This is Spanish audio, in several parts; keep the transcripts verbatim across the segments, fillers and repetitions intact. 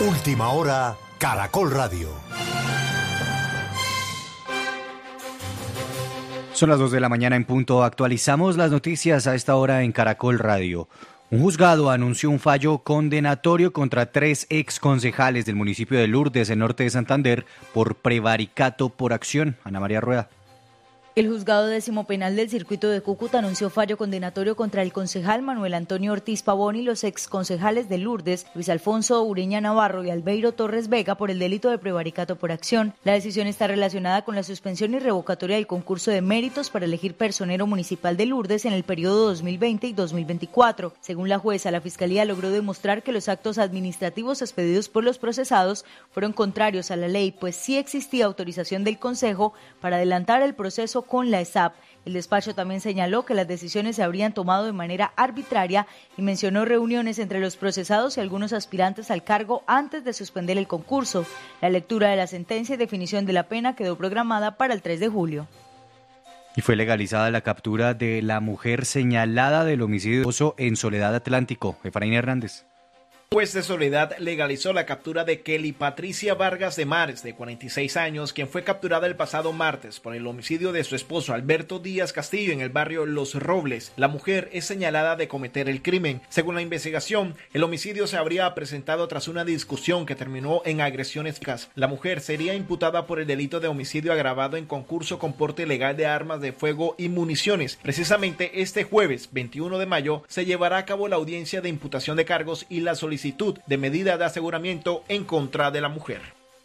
Última hora, Caracol Radio. Son las dos de la mañana en punto. Actualizamos las noticias a esta hora en Caracol Radio. Un juzgado anunció un fallo condenatorio contra tres ex concejales del municipio de Lourdes, en norte de Santander, por prevaricato por acción. Ana María Rueda. El juzgado décimo penal del circuito de Cúcuta anunció fallo condenatorio contra el concejal Manuel Antonio Ortiz Pavón y los ex concejales de Lourdes, Luis Alfonso Ureña Navarro y Albeiro Torres Vega, por el delito de prevaricato por acción. La decisión está relacionada con la suspensión y revocatoria del concurso de méritos para elegir personero municipal de Lourdes en el periodo dos mil veinte y dos mil veinticuatro. Según la jueza, la Fiscalía logró demostrar que los actos administrativos expedidos por los procesados fueron contrarios a la ley, pues sí existía autorización del Consejo para adelantar el proceso con la E S A P. El despacho también señaló que las decisiones se habrían tomado de manera arbitraria y mencionó reuniones entre los procesados y algunos aspirantes al cargo antes de suspender el concurso. La lectura de la sentencia y definición de la pena quedó programada para el tres de julio. Y fue legalizada la captura de la mujer señalada del homicidio en Soledad Atlántico. Efraín Hernández. El juez de Soledad legalizó la captura de Kelly Patricia Vargas de Mares, de cuarenta y seis años, quien fue capturada el pasado martes por el homicidio de su esposo Alberto Díaz Castillo en el barrio Los Robles. La mujer es señalada de cometer el crimen. Según la investigación, el homicidio se habría presentado tras una discusión que terminó en agresiones físicas. La mujer sería imputada por el delito de homicidio agravado en concurso con porte ilegal de armas de fuego y municiones. Precisamente este jueves, veintiuno de mayo, se llevará a cabo la audiencia de imputación de cargos y la solicitud de medida de aseguramiento en contra de la mujer.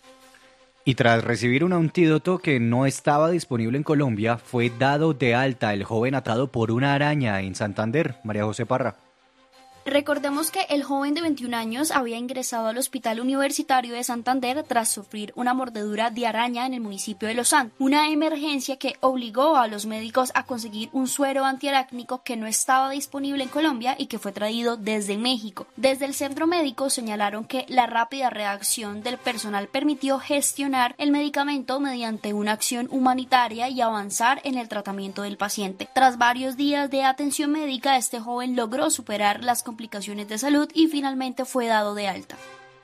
Y tras recibir un antídoto que no estaba disponible en Colombia, fue dado de alta el joven atado por una araña en Santander. María José Parra. Recordemos que el joven de veintiún años había ingresado al Hospital Universitario de Santander tras sufrir una mordedura de araña en el municipio de Los Santos, una emergencia que obligó a los médicos a conseguir un suero antiarácnico que no estaba disponible en Colombia y que fue traído desde México. Desde el centro médico señalaron que la rápida reacción del personal permitió gestionar el medicamento mediante una acción humanitaria y avanzar en el tratamiento del paciente. Tras varios días de atención médica, este joven logró superar las complicaciones complicaciones de salud y finalmente fue dado de alta.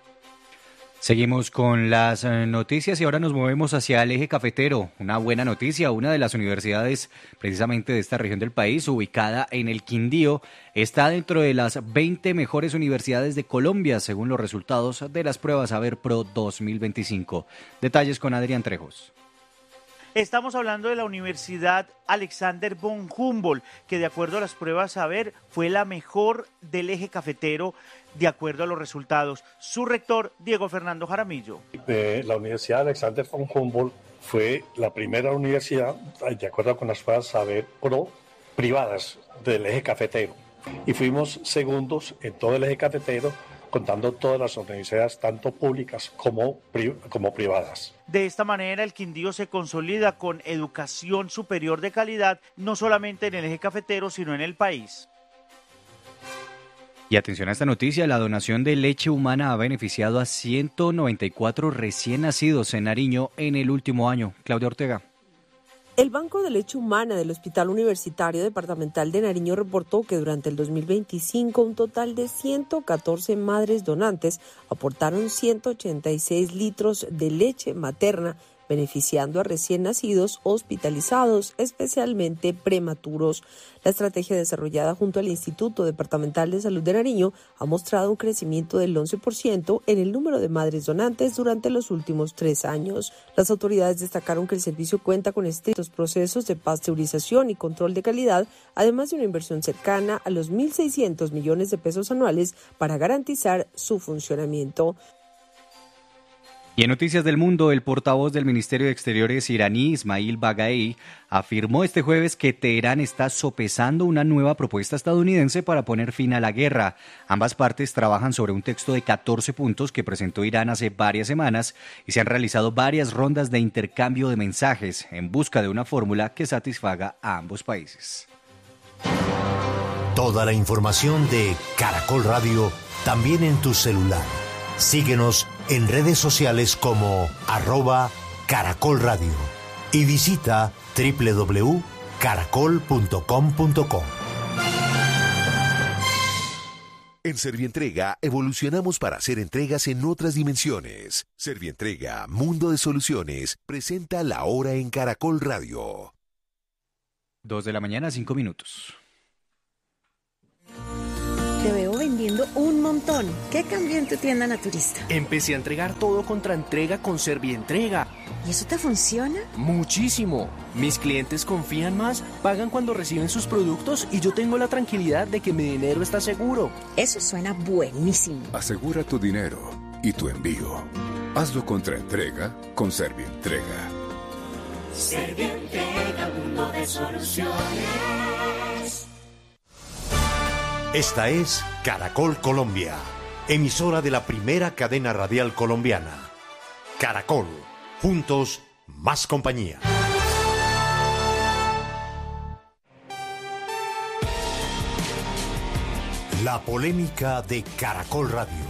Seguimos con las noticias y ahora nos movemos hacia el eje cafetero. Una buena noticia, una de las universidades precisamente de esta región del país, ubicada en el Quindío, está dentro de las veinte mejores universidades de Colombia, según los resultados de las pruebas AverPro dos mil veinticinco. Detalles con Adrián Trejos. Estamos hablando de la Universidad Alexander von Humboldt, que de acuerdo a las pruebas Saber fue la mejor del eje cafetero de acuerdo a los resultados. Su rector, Diego Fernando Jaramillo. Eh, la Universidad Alexander von Humboldt fue la primera universidad, de acuerdo con las pruebas Saber Pro, privadas del eje cafetero. Y fuimos segundos en todo el eje cafetero, contando todas las universidades, tanto públicas como, pri- como privadas. De esta manera, el Quindío se consolida con educación superior de calidad, no solamente en el eje cafetero, sino en el país. Y atención a esta noticia, la donación de leche humana ha beneficiado a ciento noventa y cuatro recién nacidos en Nariño en el último año. Claudia Ortega. El Banco de Leche Humana del Hospital Universitario Departamental de Nariño reportó que durante el dos mil veinticinco un total de ciento catorce madres donantes aportaron ciento ochenta y seis litros de leche materna, beneficiando a recién nacidos hospitalizados, especialmente prematuros. La estrategia desarrollada junto al Instituto Departamental de Salud de Nariño ha mostrado un crecimiento del once por ciento en el número de madres donantes durante los últimos tres años. Las autoridades destacaron que el servicio cuenta con estrictos procesos de pasteurización y control de calidad, además de una inversión cercana a los mil seiscientos millones de pesos anuales para garantizar su funcionamiento. Y en Noticias del Mundo, el portavoz del Ministerio de Exteriores iraní, Ismail Baghai, afirmó este jueves que Teherán está sopesando una nueva propuesta estadounidense para poner fin a la guerra. Ambas partes trabajan sobre un texto de catorce puntos que presentó Irán hace varias semanas y se han realizado varias rondas de intercambio de mensajes en busca de una fórmula que satisfaga a ambos países. Toda la información de Caracol Radio también en tu celular. Síguenos en redes sociales como arroba Caracol Radio y visita doble u doble u doble u punto caracol punto com punto co. En Servientrega evolucionamos para hacer entregas en otras dimensiones. Servientrega, Mundo de Soluciones, presenta La Hora en Caracol Radio. Dos de la mañana, cinco minutos. Te veo vendiendo un montón. ¿Qué cambió en tu tienda naturista? Empecé a entregar todo contra entrega con Servientrega. ¿Y eso te funciona? Muchísimo. Mis clientes confían más, pagan cuando reciben sus productos y yo tengo la tranquilidad de que mi dinero está seguro. Eso suena buenísimo. Asegura tu dinero y tu envío. Hazlo contra entrega con Servientrega. Servientrega, mundo de soluciones. Esta es Caracol Colombia, emisora de la primera cadena radial colombiana. Caracol, juntos, más compañía. La polémica de Caracol Radio.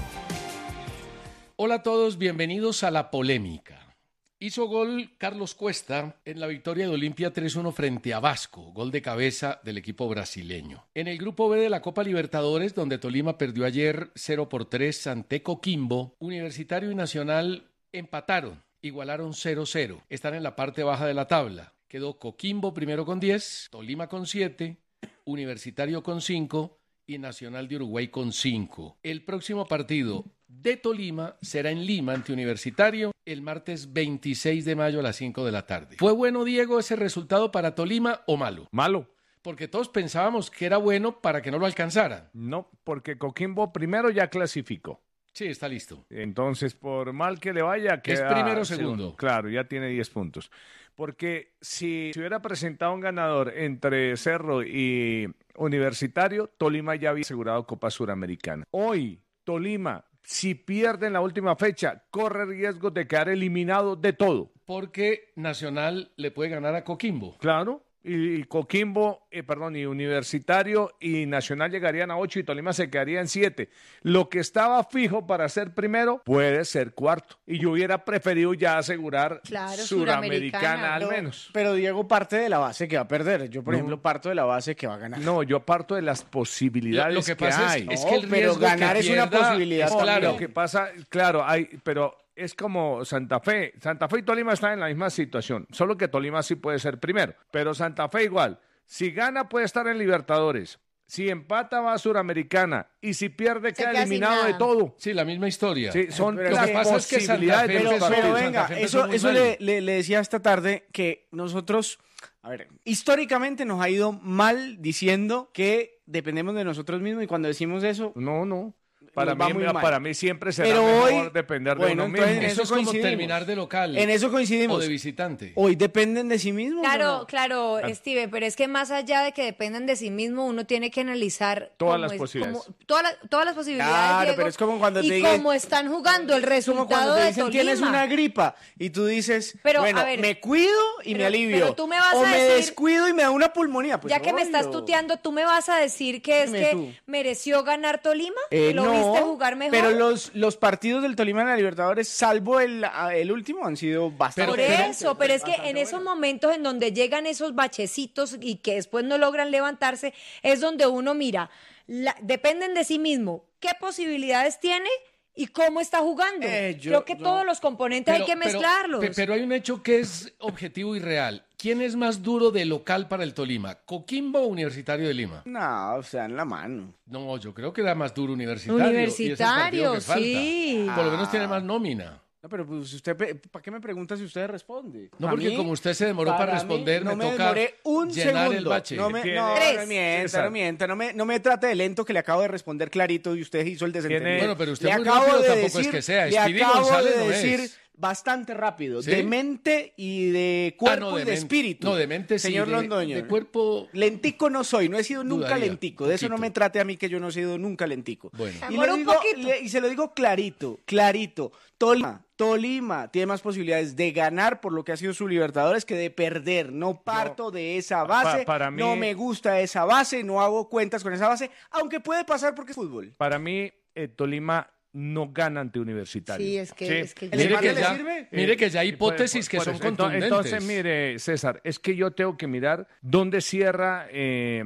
Hola a todos, bienvenidos a La Polémica. Hizo gol Carlos Cuesta en la victoria de Olimpia tres uno frente a Vasco, gol de cabeza del equipo brasileño. En el grupo B de la Copa Libertadores, donde Tolima perdió ayer cero por tres ante Coquimbo, Universitario y Nacional empataron, igualaron cero cero. Están en la parte baja de la tabla. Quedó Coquimbo primero con diez, Tolima con siete, Universitario con cinco y Nacional de Uruguay con cinco. El próximo partido de Tolima será en Lima ante Universitario el martes veintiséis de mayo a las cinco de la tarde. ¿Fue bueno, Diego, ese resultado para Tolima o malo? Malo. Porque todos pensábamos que era bueno para que no lo alcanzaran. No, porque Coquimbo primero ya clasificó. Sí, está listo. Entonces, por mal que le vaya, queda es primero o segundo. segundo. Claro, ya tiene diez puntos. Porque si se hubiera presentado un ganador entre Cerro y Universitario, Tolima ya había asegurado Copa Suramericana. Hoy, Tolima, si pierde en la última fecha, corre riesgo de quedar eliminado de todo. Porque Nacional le puede ganar a Coquimbo. Claro. Y, y Coquimbo, eh, perdón, y Universitario y Nacional llegarían a ocho y Tolima se quedaría en siete. Lo que estaba fijo para ser primero puede ser cuarto. Y yo hubiera preferido ya asegurar claro, Suramericana al menos. Pero Diego parte de la base que va a perder. Yo, por no. ejemplo, parto de la base que va a ganar. No, yo parto de las posibilidades lo, lo que, que pasa hay. Es, es que el riesgo pero ganar que es pierda, una posibilidad. Es claro, lo que pasa, claro, hay, pero es como Santa Fe. Santa Fe y Tolima están en la misma situación, solo que Tolima sí puede ser primero, pero Santa Fe igual. Si gana puede estar en Libertadores, si empata va a Suramericana y si pierde queda, queda eliminado de todo. Sí, la misma historia. Sí, son pero lo que pasa es que Santa Fe pero, empezó, pero venga, Santa Fe eso, muy eso le, le, le decía esta tarde que nosotros, a ver, históricamente nos ha ido mal diciendo que dependemos de nosotros mismos y cuando decimos eso... No, no. Para mí, para mí siempre será pero mejor hoy, depender de bueno, uno mismo. En eso, eso es como terminar de local. En eso coincidimos. O de visitante. Hoy dependen de sí mismos. Claro, ¿no? claro, claro, Steve, pero es que más allá de que dependan de sí mismo, uno tiene que analizar todas las es, posibilidades. Como, todas, las, todas las posibilidades, Claro, Diego, pero es como cuando te y digan, cómo están jugando el resultado como cuando te dicen, de Tolima. Tienes una gripa y tú dices, pero, bueno, a ver, me cuido y pero, me alivio. Pero tú me vas o a me decir, descuido y me da una pulmonía. Pues ya que obvio. me estás tuteando, tú me vas a decir que es Dime que tú. mereció ganar Tolima. Eh, ¿Lo no, viste jugar mejor? Pero los, los partidos del Tolima en la Libertadores, salvo el, el último, han sido bastante. Por pero, eso, pero es que en esos bueno. momentos en donde llegan esos bachecitos y que después no logran levantarse, es donde uno mira, la, dependen de sí mismo, qué posibilidades tiene y cómo está jugando. Eh, yo, Creo que no. todos los componentes pero, hay que mezclarlos. Pero, pero hay un hecho que es objetivo y real. ¿Quién es más duro de local para el Tolima? ¿Coquimbo o Universitario de Lima? No, o sea, en la mano. No, yo creo que era más duro Universitario. Universitario, y es el sí. Por lo menos tiene más nómina. No, pero pues usted, ¿para qué me pregunta si usted responde? No, ¿A porque mí? como usted se demoró para, para responder, no me, me toca un llenar segundo. el bache. No me, no, no mienta, no mienta, no me, no me trate de lento que le acabo de responder clarito y usted hizo el desentendido. Bueno, pero usted le muy acabo rápido de tampoco decir, es que sea. Le Speedy acabo González de no decir es. bastante rápido, ¿Sí? de mente y de cuerpo ah, no, de y de men- espíritu. No, de mente sí. Señor de, Londoño. de cuerpo... Lentico no soy, no he sido nunca Dudaría, lentico. De eso no poquito. me trate a mí que yo no he sido nunca lentico. Bueno. Y, Amor, le un digo, poquito. le- y se lo digo clarito, clarito. Tolima, Tolima tiene más posibilidades de ganar por lo que ha sido su Libertadores que de perder. No parto no, de esa base, pa, para mí, no me gusta esa base, no hago cuentas con esa base, aunque puede pasar porque es fútbol. Para mí, eh, Tolima no gana ante Universitario. Sí, es que, Sí. es que ¿El Mire empate que, le ya, sirve? mire que ya hay Eh, por- hipótesis por- que por son eso. contundentes. Entonces, mire, César, es que yo tengo que mirar dónde cierra eh,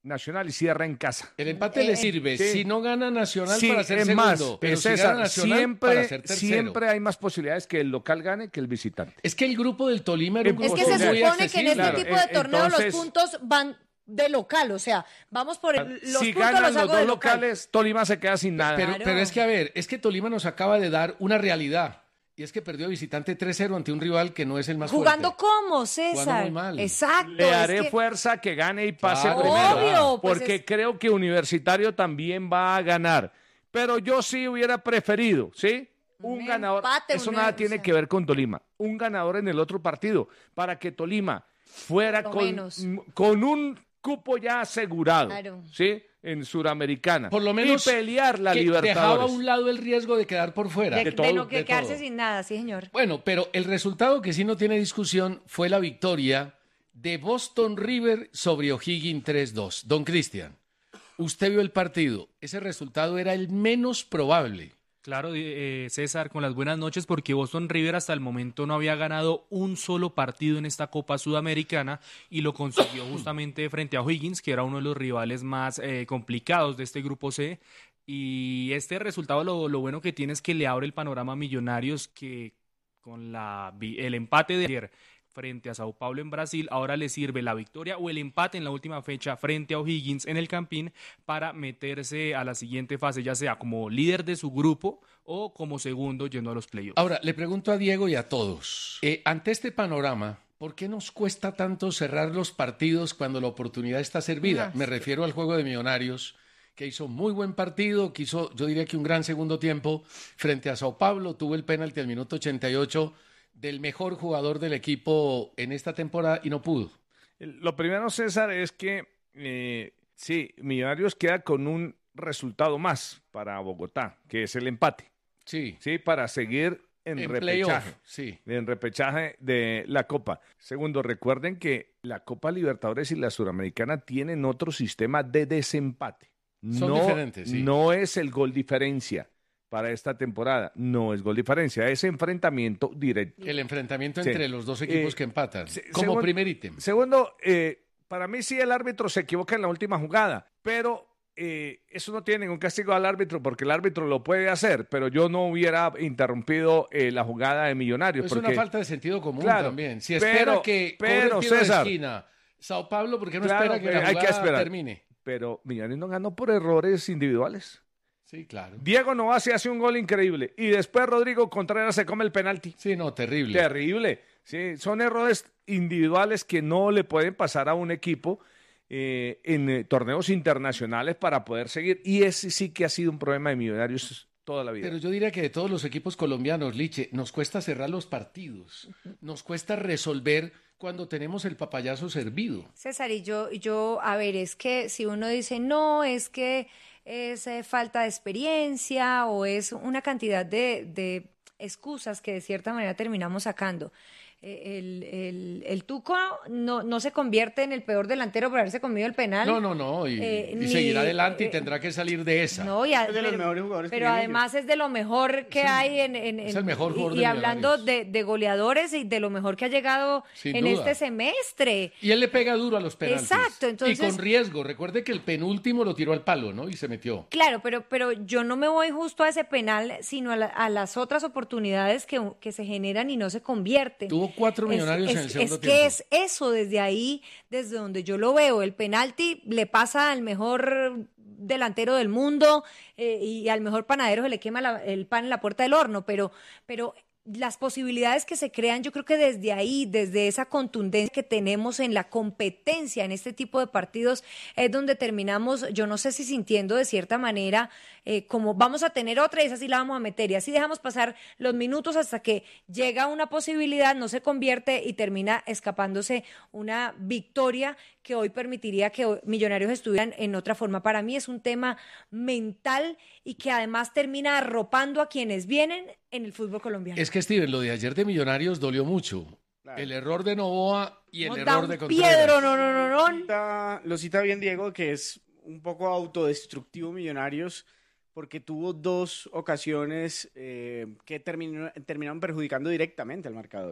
Nacional y cierra en casa. El empate eh, le sirve sí. si no gana Nacional sí, para ser es segundo, más, pero César, si gana Nacional siempre, para ser tercero. Siempre hay más posibilidades que el local gane que el visitante. Es que el grupo del Tolima era un es grupo que se muy supone accesible. que en este claro, tipo de torneos entonces, los puntos van de local, o sea, vamos por el, los si puntos ganan los hago los dos de local. locales, Tolima se queda sin nada. Pero, Claro. pero es que, a ver, es que Tolima nos acaba de dar una realidad. Y es que perdió visitante tres cero ante un rival que no es el más ¿Jugando fuerte. cómo, César? Jugando muy mal. Exacto. Le haré que... fuerza que gane y pase Claro, primero. Obvio, pues porque es... creo que Universitario también va a ganar. Pero yo sí hubiera preferido, ¿sí? Un, un ganador. Empate, eso una, nada o tiene sea... que ver con Tolima. Un ganador en el otro partido. Para que Tolima fuera con, con un cupo ya asegurado. Claro. ¿Sí? En Suramericana. Por lo menos y pelear la que Libertadores. Dejaba a un lado el riesgo de quedar por fuera. De, De, de, todo, de no que de quedarse todo. sin nada, sí, señor. Bueno, pero el resultado que sí no tiene discusión fue la victoria de Boston River sobre O'Higgins tres dos. Don Cristian, usted vio el partido. Ese resultado era el menos probable. Claro, eh, César, con las buenas noches, porque Boston River hasta el momento no había ganado un solo partido en esta Copa Sudamericana y lo consiguió justamente frente a O'Higgins, que era uno de los rivales más eh, complicados de este grupo C. Y este resultado lo, lo bueno que tiene es que le abre el panorama a Millonarios, que con la, el empate de ayer frente a Sao Paulo en Brasil, ahora le sirve la victoria o el empate en la última fecha frente a O'Higgins en el Campín para meterse a la siguiente fase, ya sea como líder de su grupo o como segundo yendo a los playoffs. Ahora, le pregunto a Diego y a todos, eh, ante este panorama, ¿por qué nos cuesta tanto cerrar los partidos cuando la oportunidad está servida? Me refiero al juego de Millonarios, que hizo muy buen partido, que hizo, yo diría que un gran segundo tiempo frente a Sao Paulo, tuvo el penalti al minuto ochenta y ocho del mejor jugador del equipo en esta temporada y no pudo. Lo primero, César, es que eh, sí, Millonarios queda con un resultado más para Bogotá, que es el empate. Sí. Sí, para seguir en, en repechaje. Playoff, sí. En repechaje de la Copa. Segundo, recuerden que la Copa Libertadores y la Suramericana tienen otro sistema de desempate. Son no, diferentes, sí. No es el gol diferencia. Para esta temporada no es gol diferencia, es enfrentamiento directo. El enfrentamiento sí. entre los dos equipos eh, que empatan, se, como segundo, primer ítem. Segundo, eh, para mí sí el árbitro se equivoca en la última jugada, pero eh, eso no tiene ningún castigo al árbitro porque el árbitro lo puede hacer, pero yo no hubiera interrumpido eh, la jugada de Millonarios. Es porque, una falta de sentido común claro, también. Si pero, espera que pero, cobre el tiro César, de esquina, Sao Paulo, ¿por qué no claro, espera que la hay que jugada esperar. termine? Pero Millonarios no ganó por errores individuales. Sí, claro. Diego Novasi hace un gol increíble y después Rodrigo Contreras se come el penalti. Sí, no, terrible. Terrible. Sí, son errores individuales que no le pueden pasar a un equipo eh, en eh, torneos internacionales para poder seguir. Y ese sí que ha sido un problema de Millonarios toda la vida. Pero yo diría que de todos los equipos colombianos, Liche, nos cuesta cerrar los partidos. Nos cuesta resolver cuando tenemos el papayazo servido. César, y yo, yo, a ver, es que si uno dice, no, es que es eh, falta de experiencia o es una cantidad de, de excusas que de cierta manera terminamos sacando. El, el, el Tuco no, no se convierte en el peor delantero por haberse comido el penal. No, no, no, y, eh, y ni, seguirá adelante eh, y tendrá que salir de esa. No, y a, es de los pero, mejores jugadores pero además ellos. Es de lo mejor que es el, hay en, en, es el mejor y, jugador y de hablando de, de goleadores y de lo mejor que ha llegado Sin en duda. este semestre. Y él le pega duro a los penaltis. Exacto, entonces, y con riesgo. Recuerde que el penúltimo lo tiró al palo, ¿no? Y se metió. Claro, pero, pero yo no me voy justo a ese penal, sino a, la, a las otras oportunidades que, que se generan y no se convierten. Tuvo cuatro Millonarios es, en el es, segundo es tiempo. Que es eso, desde ahí, desde donde yo lo veo. El penalti le pasa al mejor delantero del mundo eh, y al mejor panadero se le quema la, el pan en la puerta del horno, pero, pero las posibilidades que se crean, yo creo que desde ahí, desde esa contundencia que tenemos en la competencia en este tipo de partidos, es donde terminamos, yo no sé si sintiendo de cierta manera, eh, como vamos a tener otra y esa sí la vamos a meter, y así dejamos pasar los minutos hasta que llega una posibilidad, no se convierte y termina escapándose una victoria que hoy permitiría que Millonarios estuvieran en otra forma. Para mí es un tema mental y que además termina arropando a quienes vienen en el fútbol colombiano. Es que, Steven, lo de ayer de Millonarios dolió mucho. Claro. El error de Novoa y el no, error de Contreras. Piedro, no, no, no, no. Lo cita, lo cita bien Diego, que es un poco autodestructivo Millonarios, porque tuvo dos ocasiones eh, que terminó, terminaron perjudicando directamente al marcador.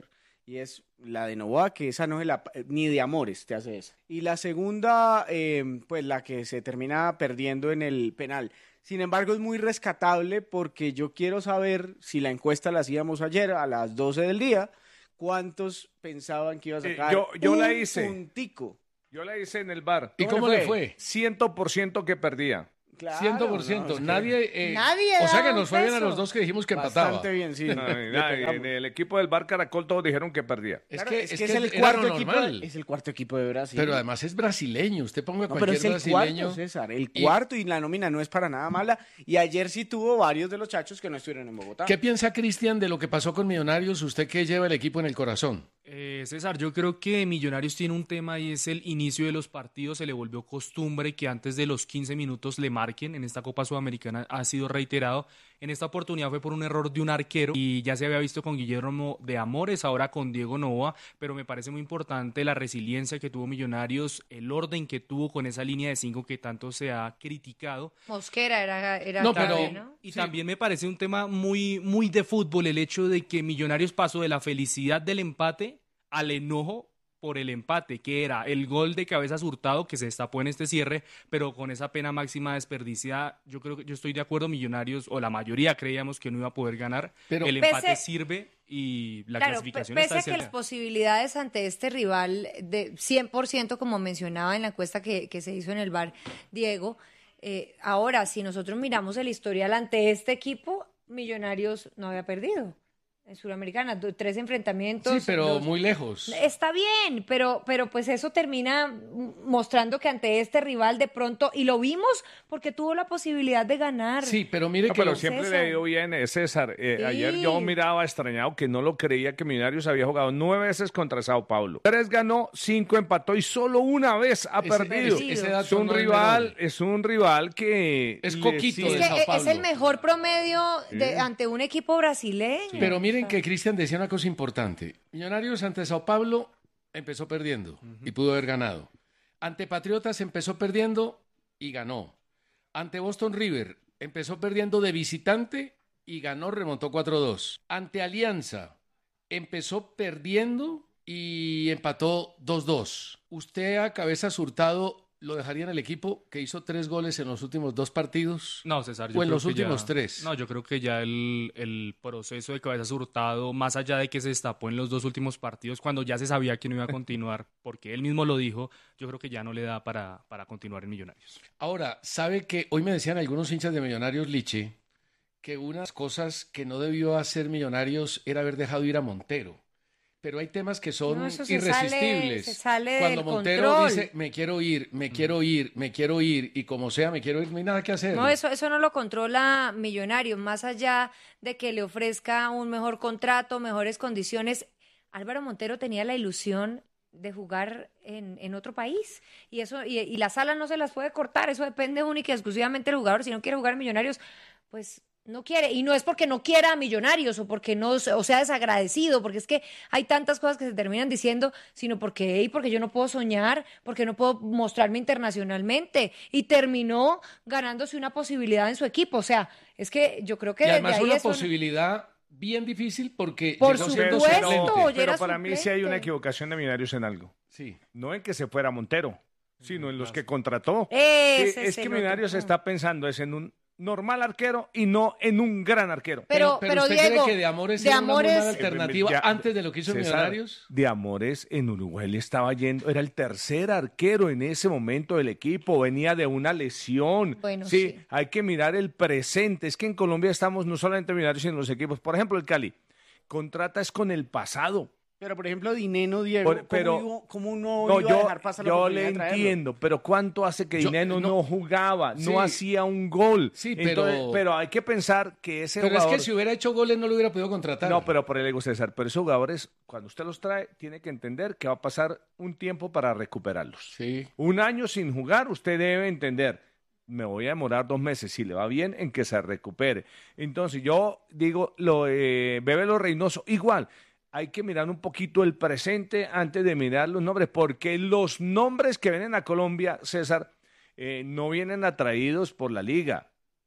y es la de Novoa, que esa no es la, ni de amores te hace esa. Y la segunda, eh, pues la que se termina perdiendo en el penal. Sin embargo, es muy rescatable porque yo quiero saber, si la encuesta la hacíamos ayer a las doce del día, ¿cuántos pensaban que iba a sacar Eh, yo yo un la hice. puntico? Yo la hice en el bar. ¿Y cómo le fue? cien por ciento que perdía. Claro, cien por ciento. no, es que- Nadie. eh, Nadie O sea daba que un nos fue bien a peso. los dos que dijimos que empataba. Bastante bien, sí. No, nadie, en el equipo del bar Caracol todos dijeron que perdía. Es Claro, que es, es que que es el era cuarto lo equipo, normal. de- es el cuarto equipo de Brasil. Pero además es brasileño. Usted ponga No, pero cualquier es el brasileño. cuarto, César, el y- cuarto y la nómina no es para nada mala. Y ayer sí tuvo varios de los chachos que no estuvieron en Bogotá. ¿Qué piensa Cristian de lo que pasó con Millonarios? Usted que lleva el equipo en el corazón. Eh, César, yo creo que Millonarios tiene un tema y es el inicio de los partidos. Se le volvió costumbre que antes de los quince minutos le marquen. En esta Copa Sudamericana ha sido reiterado. En esta oportunidad fue por un error de un arquero y ya se había visto con Guillermo de Amores, ahora con Diego Novoa, pero me parece muy importante la resiliencia que tuvo Millonarios, el orden que tuvo con esa línea de cinco que tanto se ha criticado. Mosquera era, era No, clave, pero ¿no? y también me parece un tema muy, muy de fútbol el hecho de que Millonarios pasó de la felicidad del empate al enojo por el empate, que era el gol de Cabezas Hurtado que se destapó en este cierre, pero con esa pena máxima desperdiciada, yo creo que yo estoy de acuerdo, Millonarios, o la mayoría creíamos que no iba a poder ganar, Pero el Pese- empate sirve y la Claro, clasificación pe- está pese a que cerca. las posibilidades ante este rival de cien por ciento, como mencionaba en la encuesta que, que se hizo en el bar, Diego, eh, ahora, si nosotros miramos el historial ante este equipo, Millonarios no había perdido. En Suramericana, do- tres enfrentamientos. Sí, pero dos- muy lejos. Está bien, pero, pero pues eso termina mm, mostrando que ante este rival de pronto, y lo vimos porque tuvo la posibilidad de ganar. Sí, pero mire No, que pero lo- siempre César. le dio bien, eh, César. Eh, Sí. Ayer yo miraba extrañado que no lo creía que Millonarios había jugado nueve veces contra Sao Paulo. Tres ganó, cinco empató y solo una vez ha Ese- perdido. ese- ese es dato un no es rival, menor. es un rival que Es le coquito sigue- Es de que Sao es Paulo. el mejor promedio de, Sí. ante un equipo brasileño. Pero miren O sea, que Cristian decía una cosa importante. Millonarios ante Sao Paulo empezó perdiendo y pudo haber ganado. Ante Patriotas empezó perdiendo y ganó. Ante Boston River empezó perdiendo de visitante y ganó, remontó cuatro dos. Ante Alianza empezó perdiendo y empató dos dos. ¿Usted a Cabezas Hurtado lo dejaría en el equipo que hizo tres goles en los últimos dos partidos? No, César, yo ¿O en creo los que últimos ya- tres? No, yo creo que ya el, el proceso de Cabezas Hurtado, más allá de que se destapó en los dos últimos partidos, cuando ya se sabía que no iba a continuar, porque él mismo lo dijo, yo creo que ya no le da para, para continuar en Millonarios. Ahora, ¿sabe que hoy me decían algunos hinchas de Millonarios, Liche, que unas cosas que no debió hacer Millonarios era haber dejado ir a Montero? Pero hay temas que son No, eso se irresistibles. sale- se sale Cuando del Montero control. dice, me quiero ir, me quiero ir, me quiero ir, y como sea, me quiero ir, no hay nada que hacer. No, eso, eso no lo controla Millonarios, más allá de que le ofrezca un mejor contrato, mejores condiciones. Álvaro Montero tenía la ilusión de jugar en, en otro país y eso y, y la sala no se las puede cortar, eso depende única y exclusivamente del jugador. Si no quiere jugar en Millonarios, pues no quiere, y no es porque no quiera a Millonarios o porque no o sea desagradecido, porque es que hay tantas cosas que se terminan diciendo, sino porque y porque yo no puedo soñar, porque no puedo mostrarme internacionalmente, y terminó ganándose una posibilidad en su equipo. O sea, es que yo creo que Y además desde ahí una eso- posibilidad bien difícil porque Por llegó siendo supuesto, suplente. ya Pero era para mí sí hay suplente. una equivocación de Millonarios en algo. Sí. No en que se fuera Montero, sino en los que contrató. Ese Sí, es es que el Millonarios otro. está pensando es en un normal arquero y no en un gran arquero. Pero, pero, pero, ¿usted Diego, cree que de Amores de era una muy Amores- mala alternativa Ya- antes de lo que hizo César, Millonarios? De Amores en Uruguay le estaba yendo, era el tercer arquero en ese momento del equipo, venía de una lesión. Bueno, sí, sí. hay que mirar el presente. Es que en Colombia estamos no solamente Millonarios sino los equipos. Por ejemplo, el Cali contrata es con el pasado. Pero, por ejemplo, Dineno, Diego, Por- pero- ¿cómo, iba- cómo uno No, iba a yo, dejar pasar la yo oportunidad le de traerlo? entiendo, pero ¿cuánto hace que Yo- Dineno no, no- jugaba, Sí. no hacía un gol? Sí, Entonces, pero- pero hay que pensar que ese Pero jugador... es que si hubiera hecho goles no lo hubiera podido contratar. No, pero por el ego César, pero esos jugadores, cuando usted los trae, tiene que entender que va a pasar un tiempo para recuperarlos. Sí. Un año sin jugar, usted debe entender, me voy a demorar dos meses, si le va bien, en que se recupere. Entonces yo digo, lo eh, Bebelo Reynoso, igual, hay que mirar un poquito el presente antes de mirar los nombres, porque los nombres que vienen a Colombia, César, eh, no vienen atraídos por la liga.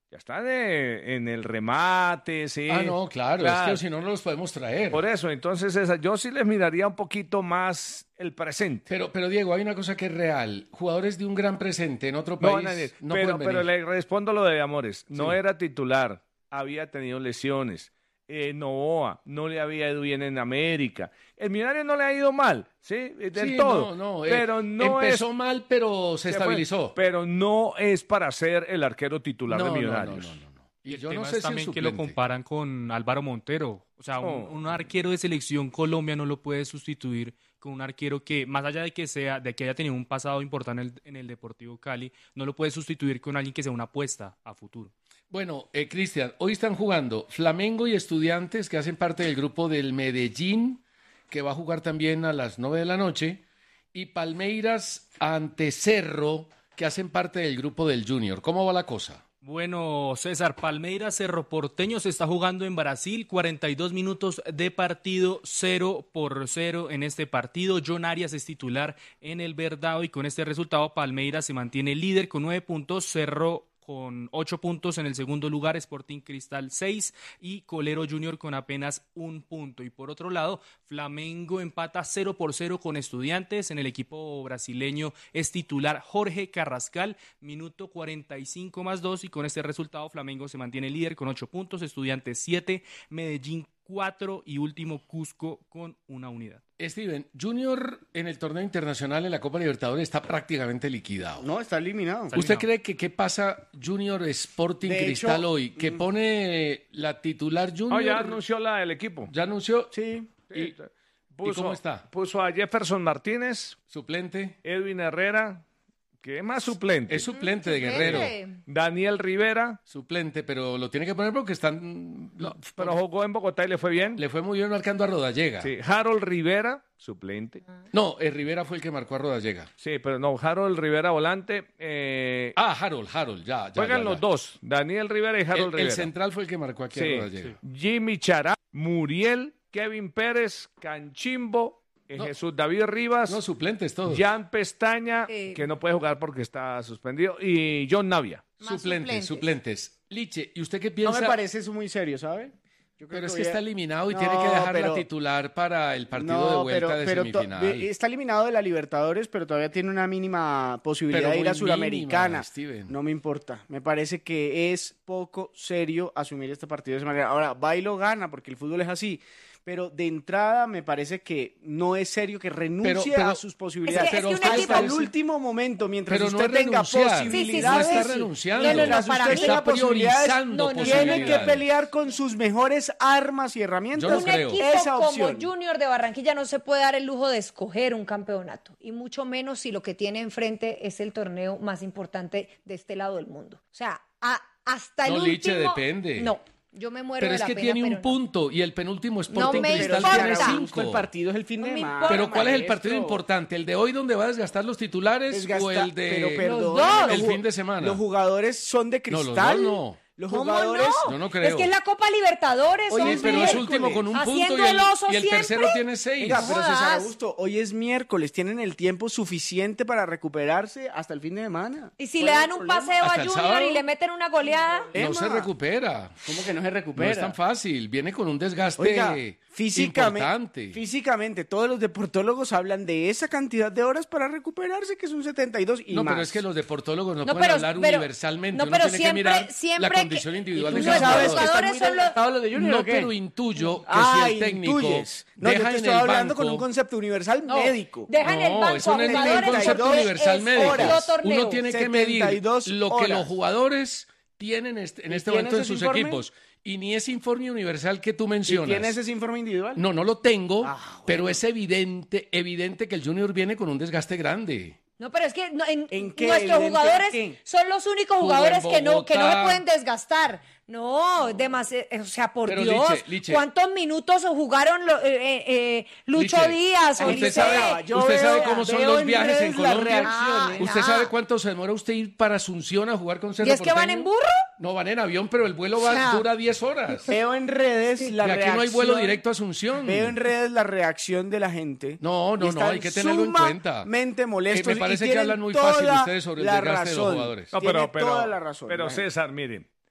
Ya están eh, en el remate, sí. Ah, no, claro, claro. es que si no, no los podemos traer. Por eso, entonces esa, yo sí les miraría un poquito más el presente. Pero, pero Diego, hay una cosa que es real. Jugadores de un gran presente en otro país No, no, nadie, no pero, pueden venir. pero le respondo lo de Amores. No Sí. era titular, había tenido lesiones. Eh, Novoa no le había ido bien en América. El Millonario no le ha ido mal, ¿sí? Del Sí, todo. no, no, eh, pero no empezó es, mal, pero se se fue, estabilizó. pero no es para ser el arquero titular No, de no, Millonarios. no, no, no, no. Y el Yo tema no es sé si también el que lo suplente. comparan con Álvaro Montero. O sea, un, Oh. un arquero de selección Colombia no lo puede sustituir con un arquero que, más allá de que sea, de que haya tenido un pasado importante en el, en el Deportivo Cali, no lo puede sustituir con alguien que sea una apuesta a futuro. Bueno, eh, Cristian, hoy están jugando Flamengo y Estudiantes, que hacen parte del grupo del Medellín, que va a jugar también a las nueve de la noche, y Palmeiras ante Cerro, que hacen parte del grupo del Junior. ¿Cómo va la cosa? Bueno, César, Palmeiras Cerro Porteño se está jugando en Brasil, cuarenta y dos minutos de partido, cero por cero en este partido. John Arias es titular en el Verdao y con este resultado Palmeiras se mantiene líder con nueve puntos, Cerro con ocho puntos en el segundo lugar, Sporting Cristal seis y Colero Junior con apenas un punto. Y por otro lado, Flamengo empata cero por cero con Estudiantes. En el equipo brasileño es titular Jorge Carrascal, minuto cuarenta y cinco más dos y con este resultado Flamengo se mantiene líder con ocho puntos, Estudiantes siete, Medellín cuatro y último Cusco con una unidad. Steven, Junior en el torneo internacional en la Copa Libertadores está prácticamente liquidado. No, está eliminado. ¿Usted Está cree que qué pasa Junior Sporting De Cristal hecho, hoy? ¿Que mm. pone la titular Junior? No, ya anunció la del equipo. ¿Ya anunció? Sí. ¿Y, ¿y Puso- cómo está? Puso a Jefferson Martínez, ¿Suplente? Edwin Herrera, que es más suplente. Es suplente de Guerrero. Daniel Rivera, Suplente, pero lo tiene que poner porque están... no, pero jugó en Bogotá y le fue bien. Le fue muy bien marcando a Rodallega. Sí, Harold Rivera, suplente. No, eh, Rivera fue el que marcó a Rodallega. Sí, pero no, Harold Rivera volante. Eh, Ah, Harold, Harold, ya, ya. juegan ya, los ya. dos, Daniel Rivera y Harold El, el Rivera. central fue el que marcó aquí Sí, a Rodallega. sí. Jimmy Chará, Muriel, Kevin Pérez, Canchimbo, eh, No. Jesús David Rivas, No, suplentes todos. Jan Pestaña, Eh. que no puede jugar porque está suspendido, y John Navia. Más Suplentes, suplentes. suplentes. Liche, ¿y usted qué No piensa? me parece eso muy serio, ¿sabe? Yo creo Pero es voy que a- está eliminado y No, tiene que dejar pero- la titular para el partido No, de vuelta pero- de pero to- semifinal. de- está eliminado de la Libertadores, pero todavía tiene una mínima posibilidad Pero de ir muy a Suramericana. mínima, Steven. No me importa. Me parece que es poco serio asumir este partido de esa manera. Ahora, va y lo gana, porque el fútbol es así. Pero de entrada me parece que no es serio que renuncie Pero- pero- a sus posibilidades. Es que- es que un hasta equipo- el último momento, mientras Pero no usted es tenga renunciar. posibilidades. Sí, sí, no sí, está sí. renunciando. No, no, no, Mientras para usted mí- tenga está posibilidades, priorizando no, no, tiene que posibilidades. pelear con sus mejores armas y herramientas. Yo no Un creo. equipo Esa como opción. Junior de Barranquilla no se puede dar el lujo de escoger un campeonato, y mucho menos si lo que tiene enfrente es el torneo más importante de este lado del mundo. O sea, a- hasta el No, Liche, último... depende. No, yo me muero Pero de es la que pena, tiene un pero no. punto y el penúltimo Sporting me Cristal importa. tiene Importa. cinco. El partido es el fin No de me semana. importa. Pero ¿cuál es el partido maestro? importante? ¿El de hoy donde va a desgastar los titulares Desgasta- o el de pero perdón, Los dos. el los ju- fin de semana? Los jugadores son de No, los cristal. dos no. Los ¿Cómo jugadores. no? Yo no creo. Es que es la Copa Libertadores, Oye, Sí, hombre. pero es miércoles. último con un punto Haciendo y el, el oso y el siempre. tercero tiene seis. Oiga, pero César jodas. Augusto, hoy es miércoles, tienen el tiempo suficiente para recuperarse hasta el fin de semana. Y si ¿Cuál le es dan el un problema? paseo a ¿Hasta el Junior sábado? y le meten una goleada, No se Emma. recupera. ¿Cómo que no se recupera? No es tan fácil. Viene con un desgaste Oiga, físicamente, importante. físicamente, todos los deportólogos hablan de esa cantidad de horas para recuperarse, que es un setenta y dos y no, más. pero es que los deportólogos no, No, pueden pero- hablar pero- universalmente. no, Uno pero tiene siempre- que mirar siempre la que- condición individual ¿Y del tú nuestros sabes jugador. que están jugadores muy son los- desgastados los de Junior No, o qué? pero intuyo que Ah, si el técnico intuyes. No, yo deja te en estoy el hablando banco, con un concepto universal No, médico. dejan el No, banco eso no a es ningún jugadores concepto porque universal es médico. otro torneo. Uno tiene que medir setenta y dos lo que horas. los jugadores tienen este- en ¿Y este momento en tienes sus ese informe? equipos. Y ni ese informe universal que tú ¿Y mencionas. tienes ese informe individual? No, no lo tengo, Ah, bueno. pero es evidente, evidente que el Junior viene con un desgaste grande. No, pero es que no, en, ¿En qué? nuestros ¿Evidente en jugadores qué? son los únicos Jugó jugadores en que no, que no se Bogotá. pueden desgastar. No, demasiado, o sea, por Pero, Dios, Liche, Liche. ¿cuántos minutos jugaron lo- eh, eh, eh, Lucho Liche, Díaz? usted Olise? sabe- Yo usted sabe veo- cómo son veo los en viajes en redes las Colombia. reacciones. ¿Usted Ah. sabe cuánto se demora usted ir para Asunción a jugar con Cerro ¿Y es que van Porteño? en burro? No, van en avión, pero el vuelo va, O sea, dura diez horas. Veo en redes Y la aquí reacción. no hay vuelo directo a Asunción. Veo en redes la reacción de la gente. No, Y no, no, están hay que tenerlo en cuenta. Sumamente molestos. Que me parece y que tienen hablan muy fácil toda ustedes sobre el la desgaste de los razón. jugadores. No, Tiene pero, pero, toda la razón. pero la gente. César, miren,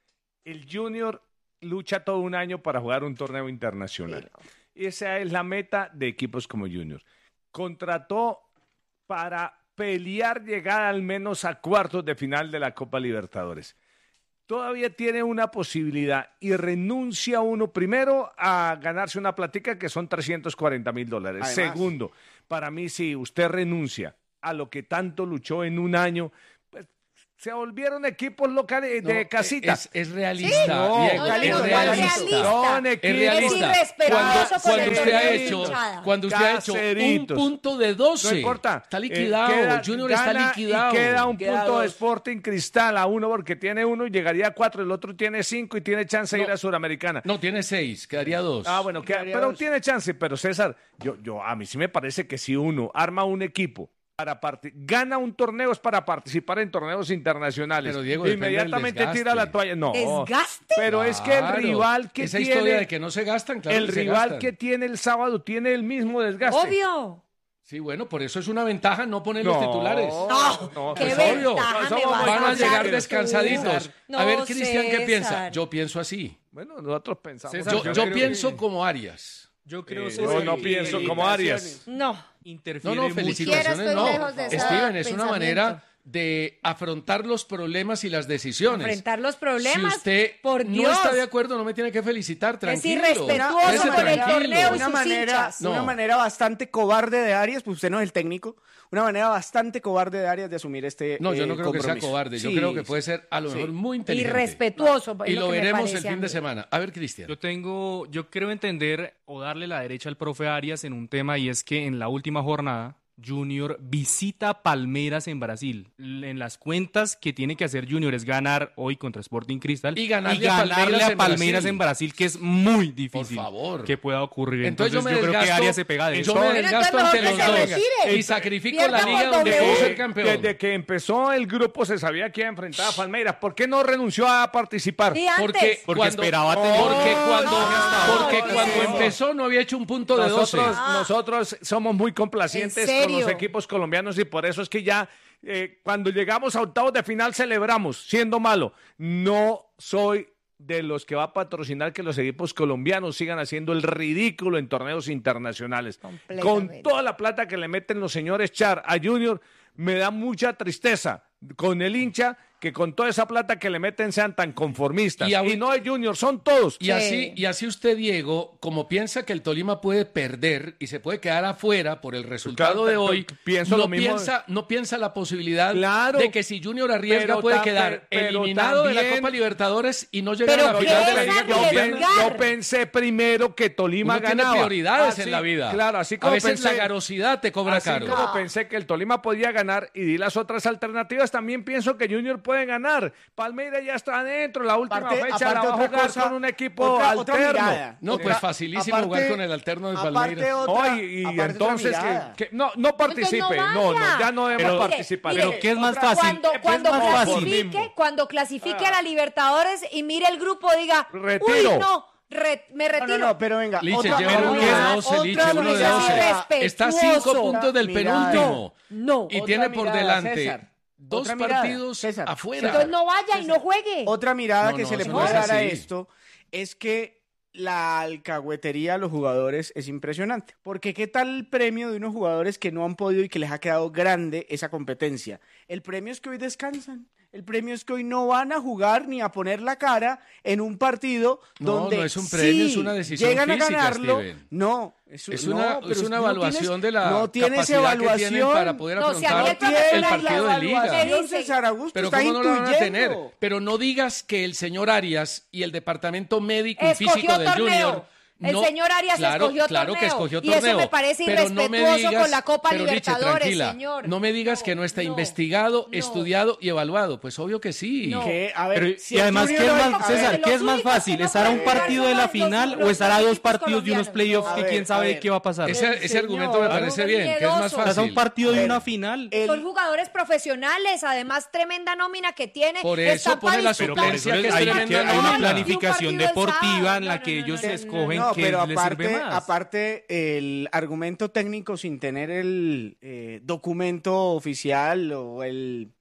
el Junior lucha todo un año para jugar un torneo internacional. Y esa es la meta de equipos como Junior. Contrató para pelear llegar al menos a cuartos de final de la Copa Libertadores. Todavía tiene una posibilidad y renuncia uno primero a ganarse una platica que son trescientos cuarenta mil dólares. Además, Segundo, para mí si usted renuncia a lo que tanto luchó en un año, pues se volvieron equipos locales de No, casita. Es, es realista, Sí, no, Diego, no, es no, realista. Son Es equipos- realista. Es irrespetuoso Cuando, con cuando el usted ha torneo de hecho, hinchada. cuando usted ha hecho un Caseritos. punto de doce, No importa. está liquidado. Eh, queda- Junior está gana liquidado. Y queda un Queda punto de dos. Sporting Cristal a uno porque tiene uno y llegaría a cuatro, el otro tiene cinco y tiene chance de ir a Suramericana. No, tiene seis, quedaría dos. Ah, bueno, queda- pero tiene chance, pero César, yo, yo, a mí sí me parece que si uno arma un equipo para parti- gana un torneo es para participar en torneos internacionales. Pero, Diego, depende inmediatamente del tira la desgaste. toalla. No. ¿Desgaste? Pero es que el Claro. rival que Esa tiene historia de que no se gastan, claro el que se rival gastan. que tiene el sábado tiene el mismo desgaste. Obvio. Sí, bueno, por eso es una ventaja no poner No, los titulares. no, no, qué es obvio. ventaja me somos vas muy Van a dar llegar tú. descansaditos. No, a ver, Cristian, ¿qué César. piensa? Yo pienso así. Bueno, nosotros pensamos. César, Yo, yo yo creo pienso que- como Arias. Yo creo Eh, que yo no sí. pienso como Arias. No. No, Interfiere no, mucho. felicitaciones, Siquiera estoy no. lejos de ese Steven, es una pensamiento. manera de afrontar los problemas y las decisiones. Enfrentar los problemas. Si usted por no Dios. está de acuerdo, no me tiene que felicitar, tranquilo. irrespetuoso Quédese con el tranquilo. torneo y una sus manera, hinchas. No. una manera bastante cobarde de Arias, pues usted no es el técnico, una manera bastante cobarde de Arias de asumir este No, yo no eh, creo que sea compromiso. cobarde, yo Sí, creo que puede ser a lo sí. mejor muy inteligente. Irrespetuoso. es Y lo que me veremos parece el a fin mí. de semana. A ver, Cristian. Yo tengo, yo creo entender o darle la derecha al profe Arias en un tema y es que en la última jornada Junior visita Palmeiras en Brasil. L- En las cuentas que tiene que hacer Junior es ganar hoy contra Sporting Cristal Y ganarle a ganarle Palmeiras a en Palmeiras Brasil. en Brasil, que es muy difícil Por favor. que pueda ocurrir. Entonces, Entonces, yo me yo, creo que desgasto- Arias se pega de yo eso. me Pero desgasto entonces entre los mejor que dos se retire. y sacrifico Pierda la por liga donde W. puedo ser Eh, campeón. Desde que empezó el grupo se sabía que iba a enfrentar a Palmeiras. ¿Por qué no renunció a participar? Sí, antes. Porque, Porque cuando, esperaba porque tener- cuando, No, porque no, cuando no. empezó no había hecho un punto de doce. Nosotros, nosotros somos muy complacientes ¿En con los serio? equipos colombianos y por eso es que ya eh, cuando llegamos a octavos de final celebramos, siendo malo. No soy de los que va a patrocinar que los equipos colombianos sigan haciendo el ridículo en torneos internacionales. Con Completamente. toda la plata que le meten los señores Char a Junior, me da mucha tristeza con el hincha que con toda esa plata que le meten sean tan conformistas. Y Y, ahorita- no es Junior, son todos. Y así, y así usted, Diego, como piensa que el Tolima puede perder y se puede quedar afuera por el resultado Claro, de pero hoy, pienso no, lo mismo. piensa, no piensa la posibilidad Claro. de que si Junior arriesga Pero puede tam- quedar pero eliminado de la también- Copa Libertadores y no llegar Pero a la ¿qué final de es la Liga arriesgar? Yo, Colombiana. pen- yo pensé primero que Tolima Uno tiene ganaba. prioridades Así- en la vida. Claro, así A como veces pensé, la garosidad te cobra así caro. como pensé que el Tolima podía ganar y di las otras alternativas, también pienso que Junior puede ganar. Palmeiras ya está adentro, la última Aparte- fecha la aparte va a otra jugar cosa, con un equipo otra- otra alterno. mirada. No, Otra- pues facilísimo aparte- jugar con el alterno de aparte Palmeiras. otra- Oye, y aparte otra entonces mirada. que, que- no, no participe, Entonces no no, no, vaya. ya no debemos Pero- participar. mire, Pero ¿qué es más otra- fácil? Cuando, ¿Qué es cuando más fácil? clasifique, cuando clasifique a la Libertadores y mire el grupo, diga, Retiro. uy, no, re- me No, retiro. no, no, pero venga. Liche, otra- lleva otra uno de mirada, doce, otra Liche, uno de mirada. doce. Está a cinco Irrespetuoso. puntos del Mirada. penúltimo. No. Y Otra tiene por mirada, delante César. dos Otra mirada, partidos César. afuera. Entonces no vaya y no juegue. Otra mirada No, que no, se le eso puede no es dar a así. esto es que la alcahuetería a los jugadores es impresionante. Porque qué tal el premio de unos jugadores que no han podido y que les ha quedado grande esa competencia. El premio es que hoy descansan. El premio es que hoy no van a jugar ni a poner la cara en un partido No, donde no es un premio, sí, es una decisión llegan física, a ganarlo. Steven. No, es, Es no, una, pero es una no evaluación tienes- de la no tienes capacidad que evaluación. tienen para poder No, si a mí afrontar el profe el la partido de liga. evaluación, César Augusto, Pero está cómo no lo van a intuyendo. tener. Pero no digas que el señor Arias y el departamento médico y Escogió físico del torneo. Junior. El no- señor Arias claro, escogió claro torneo. que escogió Y eso torneo. me parece pero no me irrespetuoso digas, con la Copa pero, Liche, Libertadores, tranquila, señor. No me digas que no está investigado, estudiado y evaluado. Pues obvio que sí. No. Que, a ver, Pero, si y el además, Junior ¿qué es hoy- más, a ver, César, ¿qué es los más únicos fácil? que no ¿Estar a un pueden partido jugar de la son los- final los o estar a dos equipos partidos de unos colombianos? playoffs A que ver, quién a sabe ver. qué va a pasar? Ese, ese Señor, argumento me parece no, bien, que es más miedoso. Estás a un fácil. partido de A una ver, final. el- Son jugadores profesionales, además tremenda nómina que tiene. Por eso Están pone para la disputar Pero por eso suplencia, que es hay, tremenda que- hay una nómina. planificación Y un partido el deportiva sábado. en la No, que no, no, ellos no, no, escogen No, qué pero les aparte, sirve más. aparte el argumento técnico sin tener el eh, documento oficial o el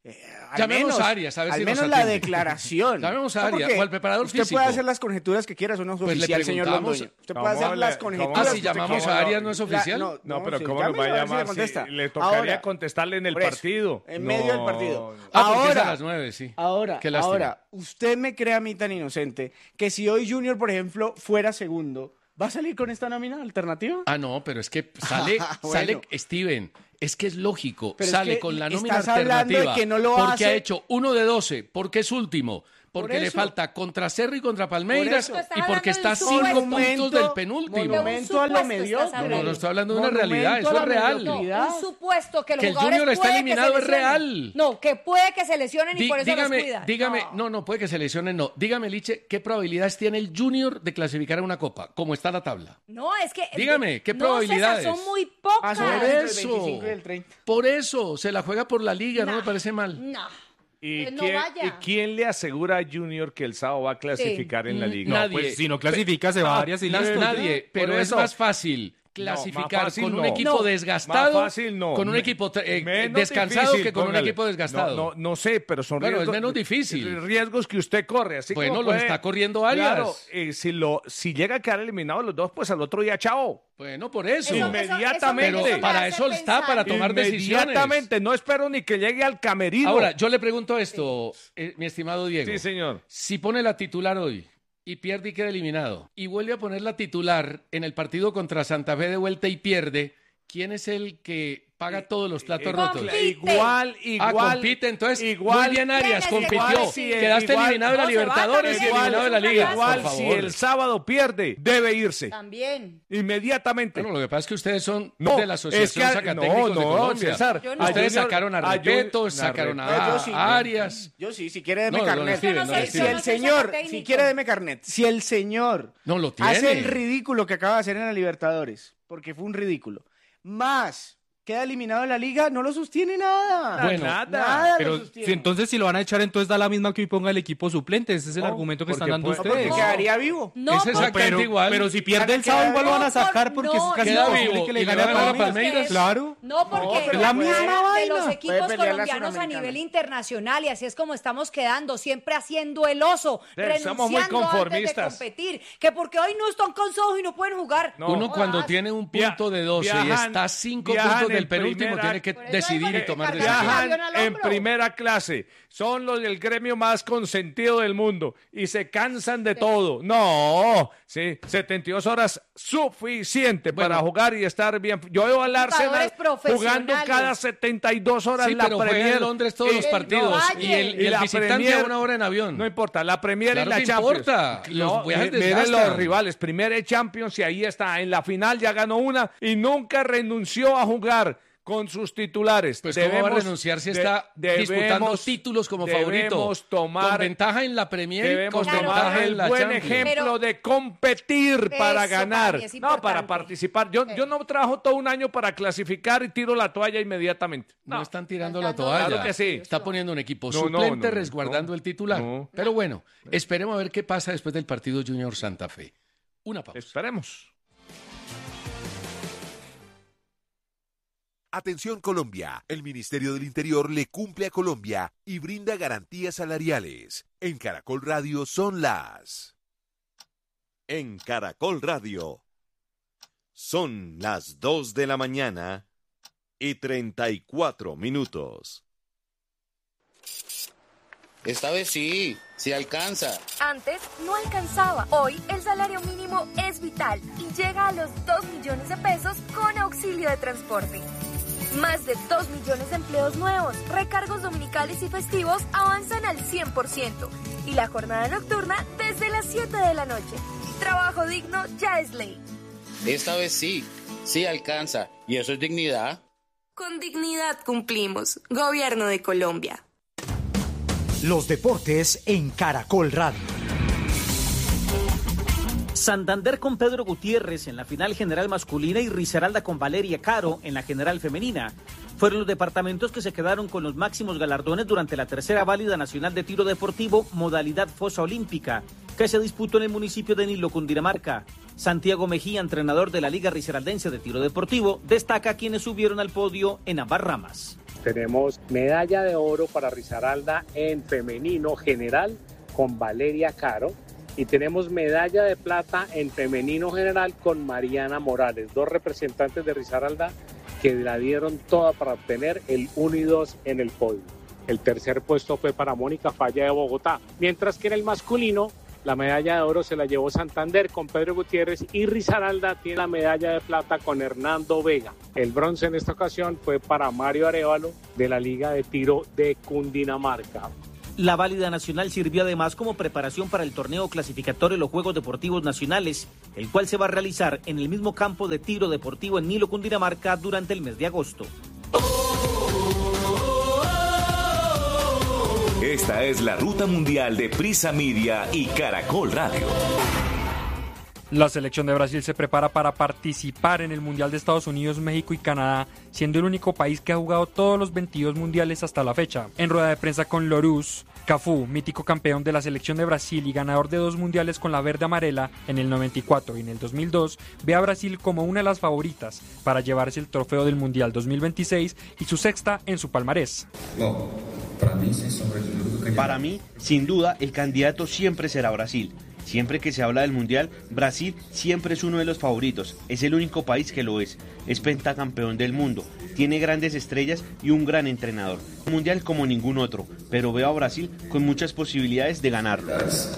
Eh, Llamemos menos, a Arias, a ver al si menos nos la atiende. declaración. Llamemos a No, Arias o al preparador usted físico. puede hacer las conjeturas que quiera, eso no es Pues le oficial, señor preguntamos- Londoño. Usted puede hacer ¿Cómo las le- conjeturas. cómo- Ah, si que usted llamamos quiera. a Arias no es La- oficial. no, No, pero sí, ¿cómo lo llámelo, va a ver si le llamar? contesta. Si le tocaría Ahora, contestarle en el por eso, partido. en No. medio del partido. Ah, porque es ahora, a las nueve, sí. Ahora, Qué lástima. ahora, usted me cree a mí tan inocente que si hoy Junior, por ejemplo, fuera segundo, ¿va a salir con esta nómina alternativa? Ah, no, pero es que sale, Bueno. sale Steven, es que es lógico, Pero es sale que con la nómina estás hablando de alternativa, que no lo porque hace. ha hecho uno de doce, porque es último, porque Por le eso. falta contra Cerro y contra Palmeiras, Por eso. y porque está a Estás cinco hablando de un puntos supuesto, del penúltimo. monumento a lo supuesto mediocre. estás No, no, no estoy hablando de una Monumento realidad, a eso la es real. mediocridad. Un supuesto que los Que el jugadores Junior está puede que eliminado se es lesionen. real. No, que puede que se lesionen y Di- por eso dígame, los cuidan. dígame, No. no, no, puede que se lesionen, no. Dígame, Liche, ¿qué probabilidades tiene el Junior de clasificar a una copa? ¿Cómo está la tabla? No, es que... Dígame, ¿qué no, probabilidades? César, son muy pocas. Ah, son Por entre el eso, veinticinco y el treinta. por eso, se la juega por la liga, no Nah. me parece mal. No. ¿Y, Que no quién, vaya. ¿Y quién le asegura a Junior que el sábado va a clasificar en la Mm, liga? nadie. Pues si no clasifica, se va a Arias y Na- listo. Nadie, Por pero es eso. más fácil No, clasificar más fácil con un no. equipo No. desgastado, Más fácil no. con un Me- equipo eh, menos descansado difícil, que con póngale. un equipo desgastado. No, no, no sé, pero son Bueno, es riesgos, menos difícil. riesgos que usted corre. Así Bueno, como los puede- está corriendo Arias. Claro, eh, si, lo, si llega a quedar eliminado los dos, pues al otro día, chao. Bueno, por eso. Eso- Inmediatamente. eso me- eso me para hace eso está, pensar. para tomar decisiones. Inmediatamente, no espero ni que llegue al camerino. Ahora, yo le pregunto esto, eh, mi estimado Diego. Sí, señor. Si pone la titular hoy y pierde y queda eliminado, y vuelve a poner la titular en el partido contra Santa Fe de vuelta y pierde, ¿quién es el que paga todos los platos rotos? Compite. Igual, igual. Ah, compite, entonces, igual, muy bien Arias, ¿Quién es el compitió. que si Quedaste igual- eliminado de la no, se va Libertadores y también, eliminado de la es un Liga. fracaso. Igual, por si favor. el sábado pierde, debe irse. También. Inmediatamente. Bueno, lo que pasa es que ustedes son No, de la Asociación es que a- Sacatécnicos no, de no, Colombia. César, Yo no. a Ustedes Junior- sacaron a a Jun- Repeto, a sacaron Repeto. a Yo sí. Arias. Yo sí, si quiere deme No, don carnet. Steven, don Si- si Steven. el No soy señor, sacatécnico. si quiere deme carnet, si el señor No lo tiene. hace el ridículo que acaba de hacer en la Libertadores, porque fue un ridículo, más queda eliminado de la liga, no lo sostiene nada. Bueno, nada. Nada lo Pero sostiene. si entonces si lo van a echar, entonces da la misma que hoy ponga el equipo suplente. Ese es el No, argumento que porque están dando puede- No, porque ustedes. quedaría vivo. No, Es por- exactamente pero, igual. pero si pierde el Queda sábado, igual lo van a vivo. sacar porque No, es casi queda imposible vivo que le y le gane van a a ganar a Palmeiras. Palmeiras. Claro. No, porque No, pero la puede- misma de vaina. los Puede equipos pelear la colombianos a Sudamericana. nivel internacional y así es como estamos quedando, siempre haciendo el oso, Eh, somos muy renunciando antes de conformistas. competir, que porque hoy no están cansados y no pueden jugar. No. Uno No cuando jodas. tiene un Via- punto de doce y viajan- está a cinco viajan puntos del en penúltimo, primera- tiene que Por eso decidir digo y que tomar cargar decisiones. el Viajan avión al en hombro. primera clase, son los del gremio más consentido del mundo y se cansan de todo. No, sí, setenta y dos horas suficiente Bueno. para jugar y estar bien. Yo veo al Arsenal Jugadores profesionales. jugando cada setenta y dos horas Sí, la pero juega Premier. en Londres todos Y- los El partidos Valle. y el, y Y el la visitante Premier- a una hora en avión. No importa, la Premier Claro y la que Champions. importa, los viajes mi- miren desgastan. los rivales, Premier y Champions y ahí está, en la final ya ganó una y nunca renunció a jugar con sus titulares. Pues cómo va a Debemos- renunciar si de- está disputando debemos- títulos como debemos favorito. tomar- con ventaja en la Premier y Debemos con Claro, ventaja tomar en el la buen Champions. ejemplo Pero- de competir para Eso ganar, para mí es no para importante. participar. Yo, yo no trabajo todo un año para clasificar y tiro la toalla inmediatamente. No, No, están tirando Están la dando- toalla. Claro que sí. Está poniendo un equipo No, no, suplente no, no, resguardando no. el titular. No. Pero bueno, esperemos a ver qué pasa después del partido Junior Santa Fe. Una pausa. esperemos. Atención Colombia, el Ministerio del Interior le cumple a Colombia y brinda garantías salariales. En Caracol Radio son las... En Caracol Radio. Son las dos de la mañana y treinta y cuatro minutos. Esta vez sí, sí alcanza. Antes no alcanzaba. Hoy el salario mínimo es vital y llega a los dos millones de pesos con auxilio de transporte. Más de dos millones de empleos nuevos, recargos dominicales y festivos avanzan al cien por ciento y la jornada nocturna desde las siete de la noche. Trabajo digno ya es ley. Esta vez sí, sí alcanza. ¿Y eso es dignidad? Con dignidad cumplimos. Gobierno de Colombia. Los deportes en Caracol Radio. Santander con Pedro Gutiérrez en la final general masculina y Risaralda con Valeria Caro en la general femenina. Fueron los departamentos que se quedaron con los máximos galardones durante la tercera válida nacional de tiro deportivo modalidad fosa olímpica, que se disputó en el municipio de Nilo, Cundinamarca. Santiago Mejía, entrenador de la Liga Risaraldense de Tiro Deportivo, destaca a quienes subieron al podio en ambas ramas. Tenemos medalla de oro para Risaralda en femenino general con Valeria Caro. Y tenemos medalla de plata en femenino general con Mariana Morales, dos representantes de Risaralda que la dieron toda para obtener el uno y dos en el podio. El tercer puesto fue para Mónica Falla de Bogotá, mientras que en el masculino la medalla de oro se la llevó Santander con Pedro Gutiérrez y Risaralda tiene la medalla de plata con Hernando Vega. El bronce en esta ocasión fue para Mario Arévalo de la Liga de Tiro de Cundinamarca. La válida nacional sirvió además como preparación para el torneo clasificatorio de los Juegos Deportivos Nacionales, el cual se va a realizar en el mismo campo de tiro deportivo en Nilo, Cundinamarca, durante el mes de agosto. Esta es la ruta mundial de Prisa Media y Caracol Radio. La selección de Brasil se prepara para participar en el Mundial de Estados Unidos, México y Canadá, siendo el único país que ha jugado todos los veintidós mundiales hasta la fecha. En rueda de prensa con Loruz, Cafú, mítico campeón de la selección de Brasil y ganador de dos mundiales con la verde amarela en el noventa y cuatro y en el dos mil dos, ve a Brasil como una de las favoritas para llevarse el trofeo del Mundial dos mil veintiséis y su sexta en su palmarés. No, para mí, para mí, sin duda, el candidato siempre será Brasil. Siempre que se habla del Mundial, Brasil siempre es uno de los favoritos, es el único país que lo es, es pentacampeón del mundo, tiene grandes estrellas y un gran entrenador. Un Mundial como ningún otro, pero veo a Brasil con muchas posibilidades de ganarlo.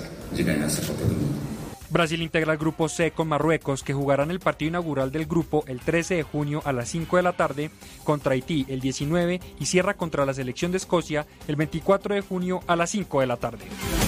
Brasil integra el grupo C con Marruecos, que jugarán el partido inaugural del grupo el trece de junio a las cinco de la tarde, contra Haití el diecinueve y cierra contra la selección de Escocia el veinticuatro de junio a las cinco de la tarde.